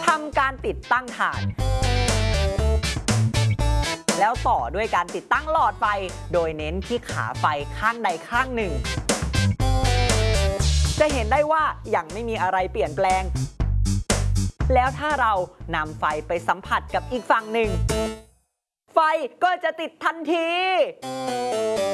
ทำการติดตั้งถ่านแล้วต่อด้วยการติดตั้งหลอดไฟโดยเน้นที่ขาไฟข้างใดข้างหนึ่งจะเห็นได้ว่ายังไม่มีอะไรเปลี่ยนแปลงแล้วถ้าเรานำไฟไปสัมผัสกับอีกฝั่งหนึ่งไฟก็จะติดทันที